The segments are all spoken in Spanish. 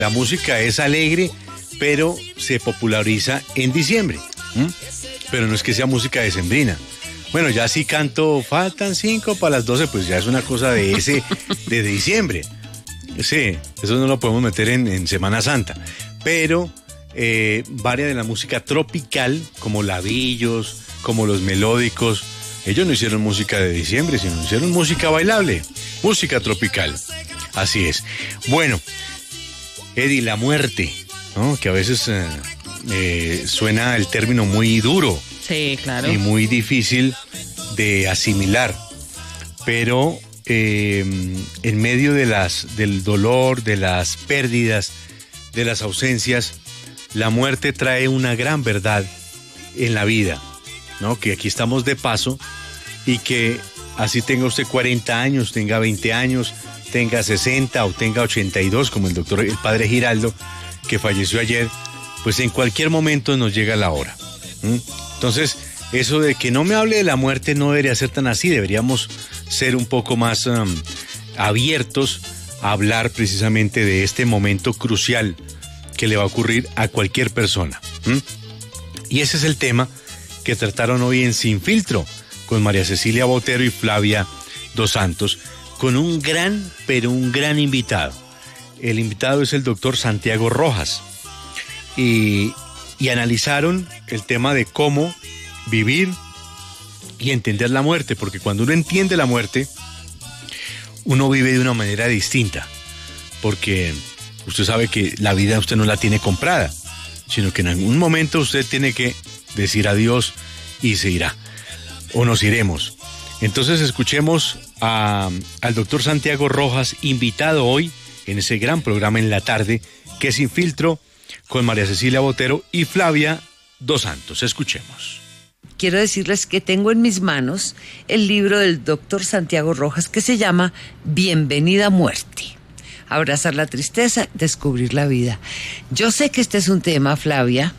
La música es alegre, pero se populariza en diciembre. Pero no es que sea música decembrina. Bueno, ya si canto, faltan 5 para las 12, pues ya es una cosa de diciembre. Sí, eso no lo podemos meter en Semana Santa. Pero varias de la música tropical, como labillos, como los melódicos, ellos no hicieron música de diciembre, sino hicieron música bailable, música tropical. Así es. Bueno, Eddie, la muerte, ¿no? Que a veces suena el término muy duro. Sí, claro. Y muy difícil de asimilar. Pero en medio del dolor, de las pérdidas, de las ausencias, la muerte trae una gran verdad en la vida, ¿no? Que aquí estamos de paso y que así tenga usted 40 años, tenga 20 años, tenga 60 o tenga 82, como el padre Giraldo, que falleció ayer, pues en cualquier momento nos llega la hora. Entonces, eso de que no me hable de la muerte no debería ser tan así, deberíamos ser un poco más abiertos a hablar precisamente de este momento crucial que le va a ocurrir a cualquier persona. Y ese es el tema que trataron hoy en Sin Filtro con María Cecilia Botero y Flavia Dos Santos, con un gran invitado. El invitado es el doctor Santiago Rojas. Y analizaron el tema de cómo vivir y entender la muerte, porque cuando uno entiende la muerte, uno vive de una manera distinta, porque usted sabe que la vida usted no la tiene comprada, sino que en algún momento usted tiene que decir adiós y se irá, o nos iremos. Entonces escuchemos al doctor Santiago Rojas, invitado hoy en ese gran programa en la tarde, que es Sin Filtro, con María Cecilia Botero y Flavia Dos Santos. Escuchemos. Quiero decirles que tengo en mis manos el libro del doctor Santiago Rojas que se llama Bienvenida Muerte. Abrazar la tristeza, descubrir la vida. Yo sé que este es un tema, Flavia,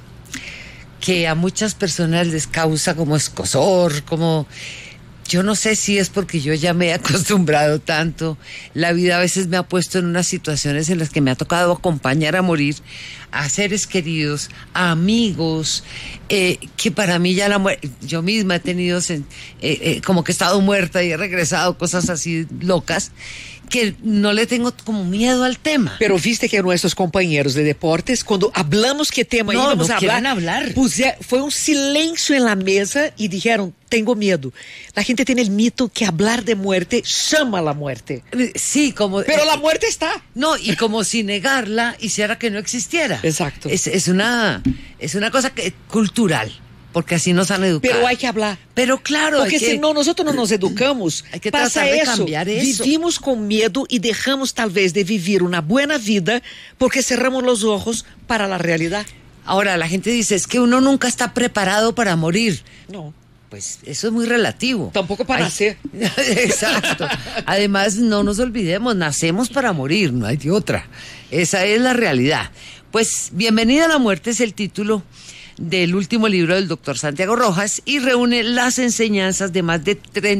que a muchas personas les causa como escozor, como... Yo no sé si es porque yo ya me he acostumbrado tanto. La vida a veces me ha puesto en unas situaciones en las que me ha tocado acompañar a morir a seres queridos, a amigos, que para mí ya la muerte... Yo misma he tenido como que he estado muerta y he regresado, cosas así locas, que no le tengo como miedo al tema. Pero viste que nuestros compañeros de deportes, cuando hablamos qué tema íbamos a hablar, fue un silencio en la mesa y dijeron, tengo miedo. La gente tiene el mito que hablar de muerte llama a la muerte. Sí, como... Pero la muerte está. No, y como si negarla hiciera que no existiera. Exacto. Es una cosa cultural. Porque así nos han educado. Pero hay que hablar. Pero claro. Porque si no, nosotros no nos educamos. Hay que pasa tratar de cambiar eso. Vivimos con miedo y dejamos tal vez de vivir una buena vida porque cerramos los ojos para la realidad. Ahora, la gente dice, es que uno nunca está preparado para morir. No. Pues eso es muy relativo. Tampoco para nacer. Exacto. Además, no nos olvidemos, nacemos para morir, no hay de otra. Esa es la realidad. Pues, Bienvenida a la Muerte es el título del último libro del doctor Santiago Rojas y reúne las enseñanzas de más de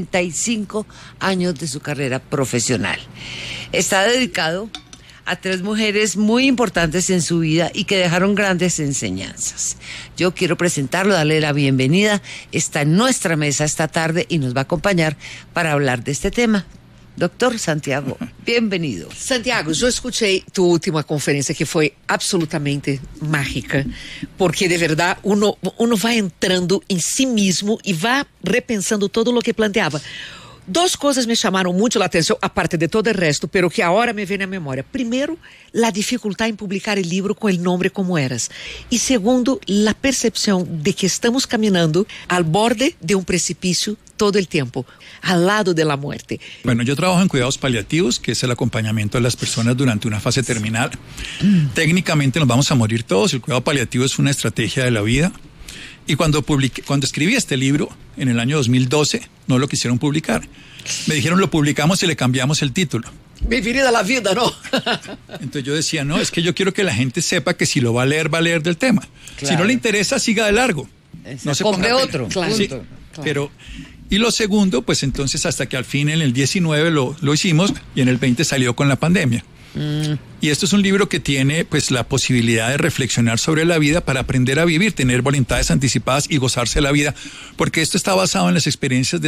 35 años de su carrera profesional. Está dedicado a 3 mujeres muy importantes en su vida y que dejaron grandes enseñanzas. Yo quiero presentarlo, darle la bienvenida. Está en nuestra mesa esta tarde y nos va a acompañar para hablar de este tema. Doctor Santiago, bienvenido. Santiago, yo escuché tu última conferencia que fue absolutamente mágica, porque de verdad uno va entrando en sí mismo y va repensando todo lo que planteaba. 2 cosas me llamaron mucho la atención, aparte de todo el resto, pero que ahora me viene a memoria. Primero, la dificultad en publicar el libro con el nombre como eras. Y segundo, la percepción de que estamos caminando al borde de un precipicio todo el tiempo, al lado de la muerte. Bueno, yo trabajo en cuidados paliativos, que es el acompañamiento de las personas durante una fase terminal. Técnicamente nos vamos a morir todos, el cuidado paliativo es una estrategia de la vida. Y cuando escribí este libro, en el año 2012, no lo quisieron publicar. Me dijeron, lo publicamos y le cambiamos el título. Viviría la vida, ¿no? Entonces yo decía, no, es que yo quiero que la gente sepa que si lo va a leer del tema. Claro. Si no le interesa, siga de largo. No se compre otro. Claro. Sí, claro. Pero, y lo segundo, pues entonces hasta que al fin en el 19 lo hicimos y en el 20 salió con la pandemia. Y esto es un libro que tiene pues la posibilidad de reflexionar sobre la vida para aprender a vivir, tener voluntades anticipadas y gozarse la vida, porque esto está basado en las experiencias de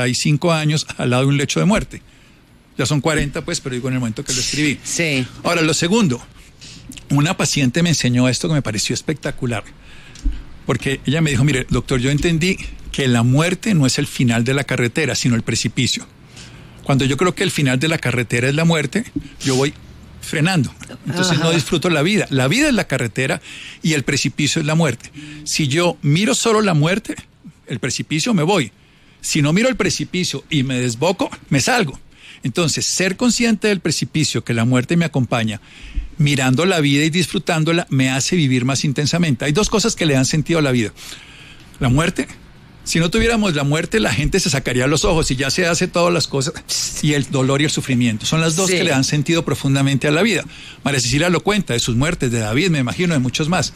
35 años al lado de un lecho de muerte. Ya son 40 pues, pero digo en el momento que lo escribí. Sí. Ahora, lo segundo, una paciente me enseñó esto que me pareció espectacular, porque ella me dijo, mire, doctor, yo entendí que la muerte no es el final de la carretera, sino el precipicio. Cuando yo creo que el final de la carretera es la muerte, yo voy frenando. Entonces no disfruto la vida. La vida es la carretera y el precipicio es la muerte. Si yo miro solo la muerte, el precipicio, me voy. Si no miro el precipicio y me desboco, me salgo. Entonces, ser consciente del precipicio, que la muerte me acompaña, mirando la vida y disfrutándola, me hace vivir más intensamente. Hay dos cosas que le dan sentido a la vida. La muerte. Si no tuviéramos la muerte, la gente se sacaría los ojos y ya se hace todas las cosas, y el dolor y el sufrimiento. Son las dos que le dan sentido profundamente a la vida. María Cecilia lo cuenta, de sus muertes, de David, me imagino, de muchos más.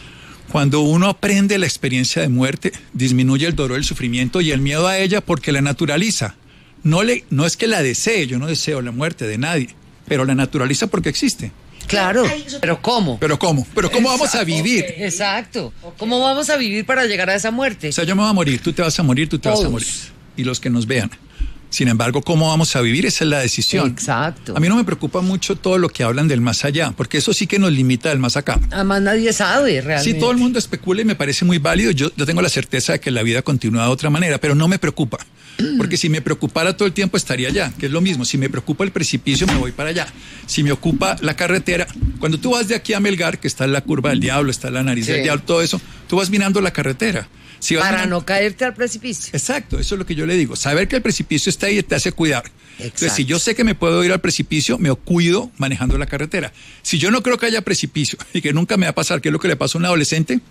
Cuando uno aprende la experiencia de muerte, disminuye el dolor, el sufrimiento y el miedo a ella porque la naturaliza. No es que la desee, yo no deseo la muerte de nadie, pero la naturaliza porque existe. Claro, pero ¿cómo? ¿Pero cómo vamos a vivir? Exacto. ¿Cómo vamos a vivir para llegar a esa muerte? O sea, yo me voy a morir, tú te vas a morir, tú te vas a morir. Y los que nos vean. Sin embargo, ¿cómo vamos a vivir? Esa es la decisión. Exacto. A mí no me preocupa mucho todo lo que hablan del más allá, porque eso sí que nos limita del más acá. Además nadie sabe realmente. Sí, todo el mundo especula y me parece muy válido. Yo tengo la certeza de que la vida continúa de otra manera, pero no me preocupa. Porque si me preocupara todo el tiempo estaría allá, que es lo mismo. Si me preocupa el precipicio, me voy para allá. Si me ocupa la carretera, cuando tú vas de aquí a Melgar, que está en la curva del diablo, está la nariz del diablo, todo eso, tú vas mirando la carretera. Si vas para no caerte al precipicio. Exacto, eso es lo que yo le digo. Saber que el precipicio está ahí te hace cuidar. Exacto. Entonces, si yo sé que me puedo ir al precipicio, me cuido manejando la carretera. Si yo no creo que haya precipicio y que nunca me va a pasar, que es lo que le pasa a un adolescente,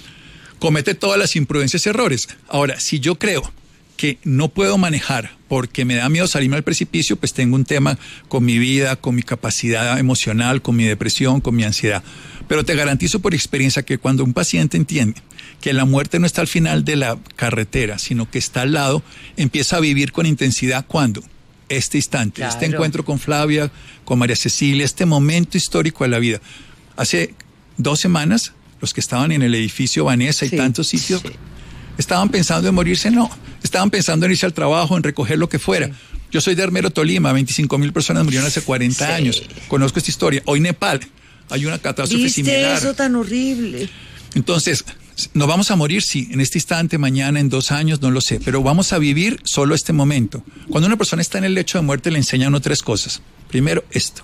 comete todas las imprudencias y errores. Ahora, si yo creo que no puedo manejar porque me da miedo salirme al precipicio, pues tengo un tema con mi vida, con mi capacidad emocional, con mi depresión, con mi ansiedad. Pero te garantizo por experiencia que cuando un paciente entiende que la muerte no está al final de la carretera, sino que está al lado, empieza a vivir con intensidad. ¿Cuándo? Este instante, claro. Este encuentro con Flavia, con María Cecilia, este momento histórico de la vida. Hace 2 semanas, los que estaban en el edificio Vanessa y tantos sitios, ¿estaban pensando en morirse? No. Estaban pensando en irse al trabajo, en recoger lo que fuera. Sí. Yo soy de Armero, Tolima, 25,000 personas murieron hace 40 años. Conozco esta historia. Hoy Nepal, hay una catástrofe similar. Eso tan horrible. Entonces, ¿nos vamos a morir? Sí, en este instante, mañana, en 2 años, no lo sé. Pero vamos a vivir solo este momento. Cuando una persona está en el lecho de muerte, le enseñan 3 cosas. Primero, esto.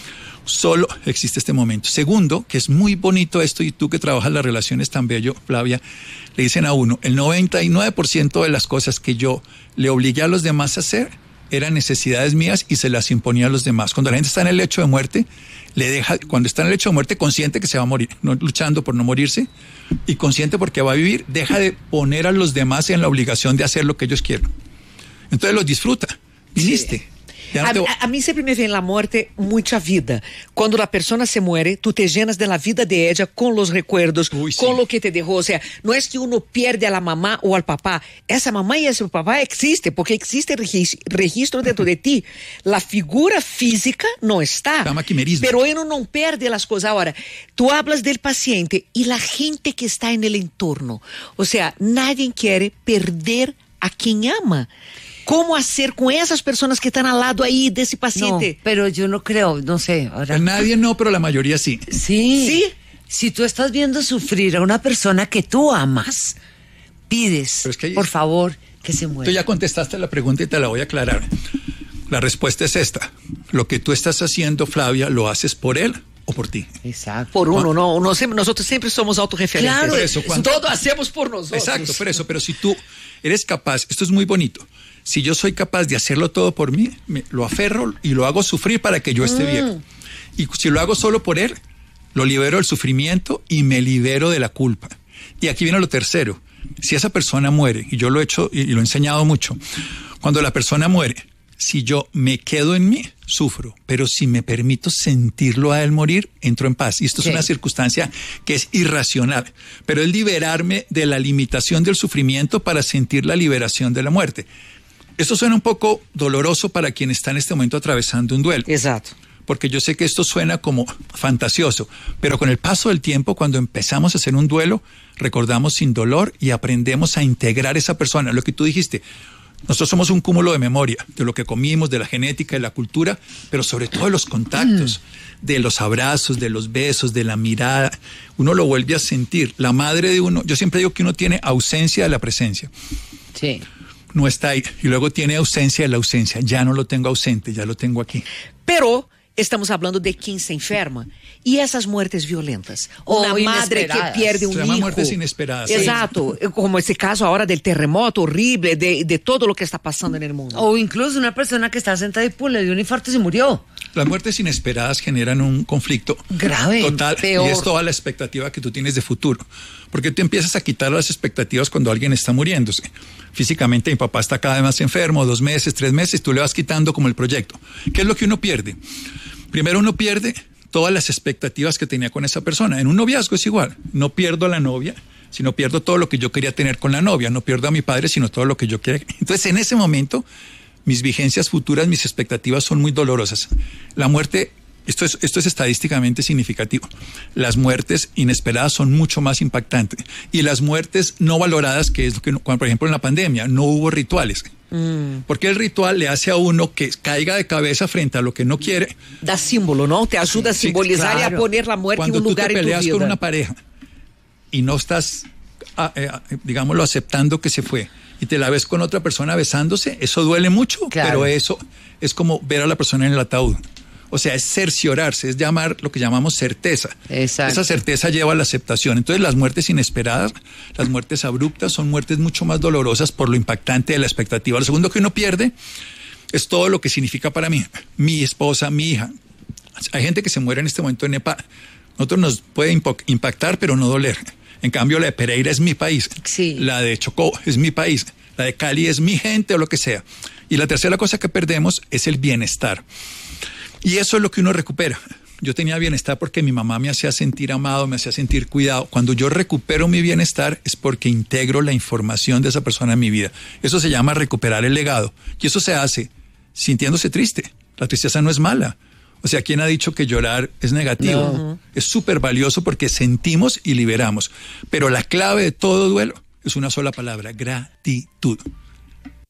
Solo existe este momento. Segundo, que es muy bonito esto, y tú que trabajas las relaciones tan bello, Flavia, le dicen a uno, el 99% de las cosas que yo le obligué a los demás a hacer eran necesidades mías y se las imponía a los demás. Cuando la gente está en el lecho de muerte, cuando está en el lecho de muerte, consciente que se va a morir, no luchando por no morirse, y consciente porque va a vivir, deja de poner a los demás en la obligación de hacer lo que ellos quieren. Entonces los disfruta. Viniste. Sí. A mí sempre me vem na morte muita vida. Quando a pessoa se muere, tu te llenas de la vida de ella con los recuerdos, con lo que te dejó. O sea, no es que uno pierde a la mamá o al papá. Esa mamá y ese papá existe, porque existe registro dentro de ti. La figura física no está. Pero uno no pierde las cosas. Ahora, tú hablas del paciente y la gente que está en el entorno. O sea, nadie quiere perder a quien ama. ¿Cómo hacer con esas personas que están al lado ahí de ese paciente? No, pero yo no creo, no sé. Ahora... Nadie no, pero la mayoría sí. Sí. Si tú estás viendo sufrir a una persona que tú amas, pides, por favor, que se muera. Tú ya contestaste la pregunta y te la voy a aclarar. La respuesta es esta. Lo que tú estás haciendo, Flavia, ¿lo haces por él o por ti? Exacto. Por uno, no. Nosotros siempre somos autorreferentes. Claro, por eso, todo hacemos por nosotros. Exacto, por eso. Pero si tú eres capaz, esto es muy bonito. Si yo soy capaz de hacerlo todo por mí, lo aferro y lo hago sufrir para que yo esté bien. Y si lo hago solo por él, lo libero del sufrimiento y me libero de la culpa. Y aquí viene lo tercero. Si esa persona muere, y yo lo he hecho y lo he enseñado mucho, cuando la persona muere, si yo me quedo en mí, sufro. Pero si me permito sentirlo a él morir, entro en paz. Y esto es una circunstancia que es irracional. Pero es liberarme de la limitación del sufrimiento para sentir la liberación de la muerte. Esto suena un poco doloroso para quien está en este momento atravesando un duelo. Exacto. porque yo sé que esto suena como fantasioso, pero con el paso del tiempo, cuando empezamos a hacer un duelo, recordamos sin dolor y aprendemos a integrar esa persona. Lo que tú dijiste, nosotros somos un cúmulo de memoria, de lo que comimos, de la genética, de la cultura, pero sobre todo de los contactos, de los abrazos, de los besos, de la mirada. Uno lo vuelve a sentir. La madre de uno, yo siempre digo que uno tiene ausencia de la presencia. Sí. No está ahí. Y luego tiene ausencia de la ausencia. Ya no lo tengo ausente, ya lo tengo aquí. Pero estamos hablando de quien se enferma. Y esas muertes violentas. Una madre que pierde un Se llama hijo. muertes inesperadas. Exato. Como ese caso ahora del terremoto horrible, de todo lo que está pasando en el mundo. O incluso una persona que está sentada y pues, le dio un infarto y se murió. Las muertes inesperadas generan un conflicto grave, total, peor. y es toda la expectativa que tú tienes de futuro. Porque tú empiezas a quitar las expectativas cuando alguien está muriéndose. Físicamente mi papá está cada vez más enfermo, 2 meses, 3 meses, tú le vas quitando como el proyecto. ¿Qué es lo que uno pierde? Primero uno pierde todas las expectativas que tenía con esa persona. En un noviazgo es igual. No pierdo a la novia, sino pierdo todo lo que yo quería tener con la novia. No pierdo a mi padre, sino todo lo que yo quería. Entonces, en ese momento, mis vigencias futuras, mis expectativas son muy dolorosas. La muerte, esto es estadísticamente significativo. Las muertes inesperadas son mucho más impactantes. Y las muertes no valoradas, que es lo que, por ejemplo, en la pandemia, no hubo rituales. Porque el ritual le hace a uno que caiga de cabeza frente a lo que no quiere. Da símbolo, ¿no? Te ayuda a simbolizar y a poner la muerte en un lugar en tu vida. Cuando tú te peleas con una pareja y no estás, digámoslo, aceptando que se fue, y te la ves con otra persona besándose, eso duele mucho, pero eso es como ver a la persona en el ataúd. O sea, es cerciorarse, es llamar lo que llamamos certeza. Exacto. Esa certeza lleva a la aceptación. Entonces, las muertes inesperadas, las muertes abruptas, son muertes mucho más dolorosas por lo impactante de la expectativa. Lo segundo que uno pierde es todo lo que significa para mí, mi esposa, mi hija. Hay gente que se muere en este momento en Nepal. Nosotros nos puede impactar, pero no doler. En cambio, la de Pereira es mi país. Sí. La de Chocó es mi país. La de Cali es mi gente o lo que sea. Y la tercera cosa que perdemos es el bienestar. Y eso es lo que uno recupera. Yo tenía bienestar porque mi mamá me hacía sentir amado, me hacía sentir cuidado. Cuando yo recupero mi bienestar es porque integro la información de esa persona en mi vida. Eso se llama recuperar el legado. Y eso se hace sintiéndose triste. La tristeza no es mala. O sea, ¿quién ha dicho que llorar es negativo? No. Es súper valioso porque sentimos y liberamos. Pero la clave de todo duelo es una sola palabra: gratitud.